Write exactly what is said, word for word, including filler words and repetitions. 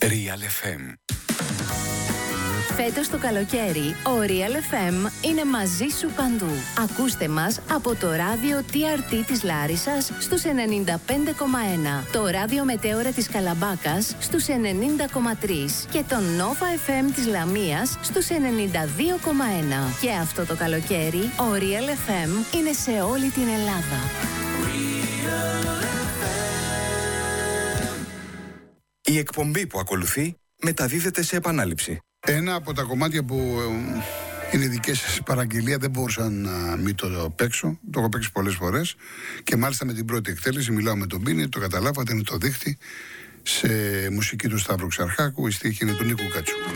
Real εφ εμ. Φέτος το καλοκαίρι, ο Real εφ εμ είναι μαζί σου παντού. Ακούστε μας από το ράδιο τι αρ τι της Λάρισσας στους ενενήντα πέντε κόμμα ένα, το ράδιο Μετέωρα της Καλαμπάκας στους ενενήντα κόμμα τρία και το Nova εφ εμ της Λαμίας στους ενενήντα δύο κόμμα ένα. Και αυτό το καλοκαίρι, ο Real εφ εμ είναι σε όλη την Ελλάδα. Η εκπομπή που ακολουθεί μεταδίδεται σε επανάληψη. Ένα από τα κομμάτια που είναι δικές σας παραγγελία, δεν μπορούσα να μην το παίξω. Το έχω παίξει πολλές φορές και μάλιστα με την πρώτη εκτέλεση. Μιλάω με τον Πίνη, το καταλάβατε, είναι το δίχτυ, σε μουσική του Σταύρου Ξαρχάκου. Η στίχη είναι του Νίκου Κατσού.